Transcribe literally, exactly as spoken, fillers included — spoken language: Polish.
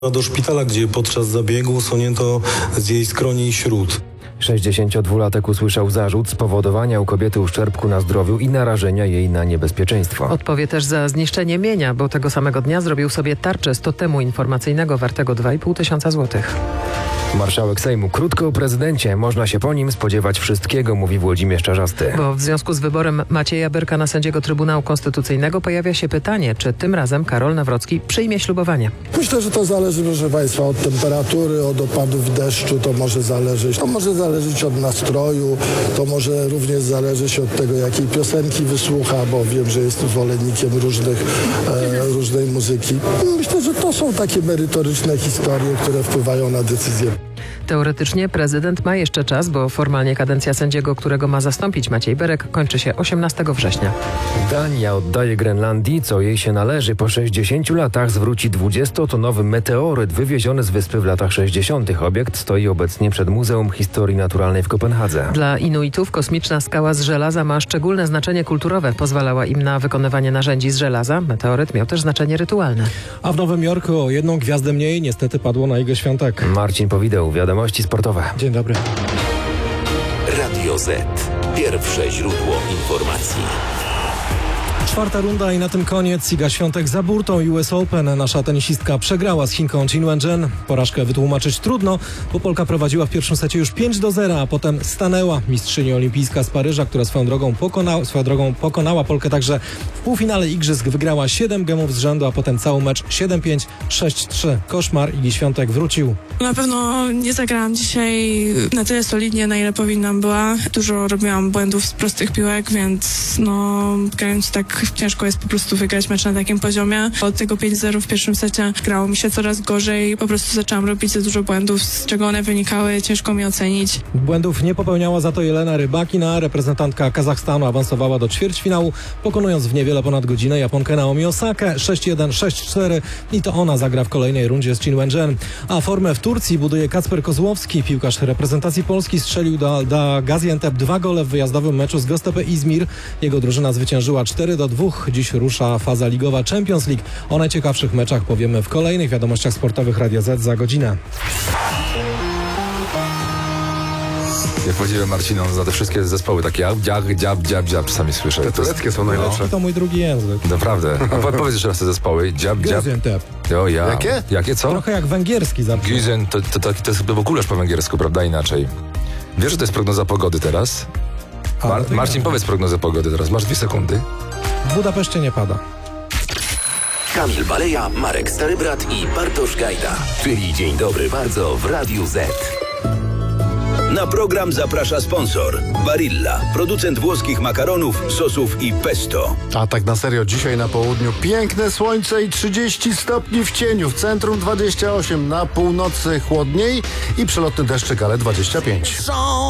Do szpitala, gdzie podczas zabiegu usunięto z jej skroni śród. sześćdziesięciodwulatek usłyszał zarzut spowodowania u kobiety uszczerbku na zdrowiu i narażenia jej na niebezpieczeństwo. Odpowie też za zniszczenie mienia, bo tego samego dnia zrobił sobie tarczę z totemu informacyjnego wartego dwa i pół tysiąca złotych. Marszałek Sejmu krótko o prezydencie. Można się po nim spodziewać wszystkiego, mówi Włodzimierz Czarzasty. Bo w związku z wyborem Macieja Byrka na sędziego Trybunału Konstytucyjnego pojawia się pytanie, czy tym razem Karol Nawrocki przyjmie ślubowanie. Myślę, że to zależy, proszę Państwa, od temperatury, od opadów deszczu, to może zależeć. To może zależeć od nastroju, to może również zależeć od tego, jakiej piosenki wysłucha, bo wiem, że jest zwolennikiem różnych, e, różnej muzyki. Myślę, że to są takie merytoryczne historie, które wpływają na decyzję. Teoretycznie prezydent ma jeszcze czas, bo formalnie kadencja sędziego, którego ma zastąpić Maciej Berek, kończy się osiemnastego września. Dania oddaje Grenlandii, co jej się należy. Po sześćdziesięciu latach zwróci dwudziestotonowy meteoryt wywieziony z wyspy w latach sześćdziesiątych. Obiekt stoi obecnie przed Muzeum Historii Naturalnej w Kopenhadze. Dla Inuitów kosmiczna skała z żelaza ma szczególne znaczenie kulturowe. Pozwalała im na wykonywanie narzędzi z żelaza. Meteoryt miał też znaczenie rytualne. A w Nowym Jorku o jedną gwiazdę mniej niestety padło na Igę Świątek. Marcin Powideł, wiadomości sportowe. Dzień dobry. Radio Z. Pierwsze źródło informacji. Czwarta runda i na tym koniec. Iga Świątek za burtą U S Open. Nasza tenisistka przegrała z Chinką Qin Wenchen. Porażkę wytłumaczyć trudno, bo Polka prowadziła w pierwszym secie już pięć do zera, a potem stanęła. Mistrzyni olimpijska z Paryża, która swoją drogą, pokona, swoją drogą pokonała Polkę także w półfinale igrzysk. Wygrała siedem gemów z rzędu, a potem cały mecz siedem pięć, sześć trzy. Koszmar Igi Świątek wrócił. Na pewno nie zagrałam dzisiaj na tyle solidnie, na ile powinnam była. Dużo robiłam błędów z prostych piłek, więc no grając tak ciężko jest po prostu wygrać mecz na takim poziomie. Od tego pięć zero w pierwszym secie grało mi się coraz gorzej. Po prostu zaczęłam robić za dużo błędów, z czego one wynikały, ciężko mi ocenić. Błędów nie popełniała za to Jelena Rybakina. Reprezentantka Kazachstanu awansowała do ćwierćfinału, pokonując w niewiele ponad godzinę Japonkę Naomi Osakę sześć jeden, sześć cztery i to ona zagra w kolejnej rundzie z Qin Wenchen. A formę w Turcji buduje Kacper Kozłowski. Piłkarz reprezentacji Polski strzelił do, do Gaziantep dwa gole w wyjazdowym meczu z Göztepe Izmir. Jego drużyna zwyciężyła cztery do dwóch. Dziś rusza faza ligowa Champions League. O najciekawszych meczach powiemy w kolejnych wiadomościach sportowych Radia Z za godzinę. Ja podziwiam Marcina za te wszystkie zespoły, takie dziab, dziab, dziab, dziab, czasami słyszę. Te tureckie są najlepsze. No, to mój drugi język. Naprawdę. A po, powiedz jeszcze raz te zespoły. Dziab, dziab. Gaziantep. O ja. Jakie? Jakie, co? Trochę jak węgierski zawsze. Gizen, to, to, to, to jest chyba kulerz po węgiersku, prawda? Inaczej. Wiesz, że to jest prognoza pogody teraz? Mar- Marcin, powiedz prognozę pogody teraz. Masz dwie sekundy. W Budapeszcie nie pada. Kamil Baleja, Marek Starybrat i Bartosz Gajda. Czyli Dzień Dobry Bardzo w Radiu Z. Na program zaprasza sponsor Barilla, producent włoskich makaronów, sosów i pesto. A tak na serio, dzisiaj na południu piękne słońce i trzydzieści stopni w cieniu. W centrum dwadzieścia osiem, na północy chłodniej i przelotny deszczyk, ale dwadzieścia pięć.